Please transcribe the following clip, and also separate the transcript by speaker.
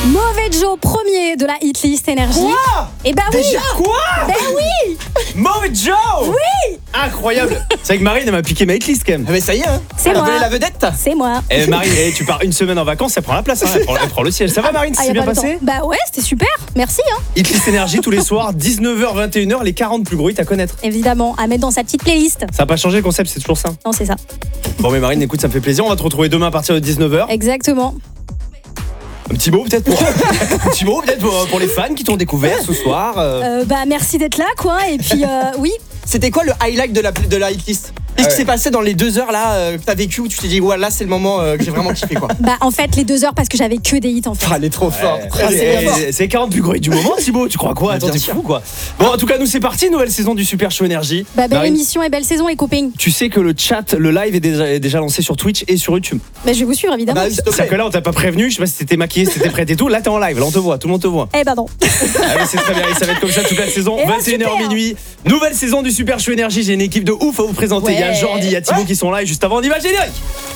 Speaker 1: Mauvais Joe, premier de la hitlist énergie.
Speaker 2: Quoi?
Speaker 1: Eh ben oui.
Speaker 2: Déjà quoi?
Speaker 1: Ben oui.
Speaker 2: Mauvais Joe.
Speaker 1: Oui.
Speaker 2: Incroyable. C'est vrai que Marine elle m'a piqué ma hitlist quand même.
Speaker 3: Mais ça y est, hein.
Speaker 1: C'est
Speaker 3: Elle a
Speaker 1: moi.
Speaker 3: volé la vedette.
Speaker 1: C'est moi.
Speaker 2: Eh Marine, tu pars une semaine en vacances, elle prend la place, hein. Elle prend le siège. Ça va Marine,
Speaker 1: Ah,
Speaker 2: c'est
Speaker 1: y a
Speaker 2: bien
Speaker 1: pas le
Speaker 2: passé?
Speaker 1: temps. Bah ouais, c'était super. Merci. Hein.
Speaker 2: Hitlist énergie tous les soirs, 19h, 21h, les 40 plus gros hits à connaître.
Speaker 1: Évidemment, à mettre dans sa petite playlist.
Speaker 2: Ça n'a pas changé le concept, c'est toujours ça.
Speaker 1: Non, c'est ça.
Speaker 2: Bon mais Marine, écoute, ça me fait plaisir. On va te retrouver demain à partir de 19h.
Speaker 1: Exactement.
Speaker 2: Un petit mot peut-être pour les fans qui t'ont découvert ce soir.
Speaker 1: Bah merci d'être là, quoi. Et puis oui.
Speaker 3: C'était quoi le highlight de la hitlist? Qu'est-ce qui s'est passé dans les 2 heures là que t'as vécu où tu t'es dit ouais là c'est le moment que j'ai vraiment kiffé quoi?
Speaker 1: Bah en fait les 2 heures parce que j'avais que des hits en fait.
Speaker 3: Ah, elle est trop forte.
Speaker 2: C'est les 40 plus gros hits du moment, Thibaut. Tu crois quoi? Attends,
Speaker 3: Bien
Speaker 2: t'es
Speaker 3: sûr.
Speaker 2: fou quoi. Bon, en tout cas, nous c'est parti, nouvelle saison du Super Show Énergie.
Speaker 1: Bah belle
Speaker 2: Marine,
Speaker 1: émission et belle saison les copains.
Speaker 2: tu sais que le chat, le live est déjà lancé sur Twitch et sur YouTube.
Speaker 1: Bah je vais vous suivre évidemment.
Speaker 3: Bah, s'il te
Speaker 2: C'est-à-dire
Speaker 3: plaît.
Speaker 2: que là, on t'a pas prévenu. Je sais pas si t'étais maquillé, si t'étais prête et tout. Là, t'es en live. Là, on te voit. Tout le monde te voit.
Speaker 1: Eh bah non.
Speaker 2: Ah, mais c'est très bien. Et ça va être comme ça toute la saison.
Speaker 1: Eh ben,
Speaker 2: 21h
Speaker 1: super.
Speaker 2: minuit. Nouvelle saison du Super Show Énergie. J'ai une équipe de ouf à vous présenter. Il y a
Speaker 1: Ouais.
Speaker 2: Jordi, il y a Thibaut qui sont là. Et juste avant, on y va, générique.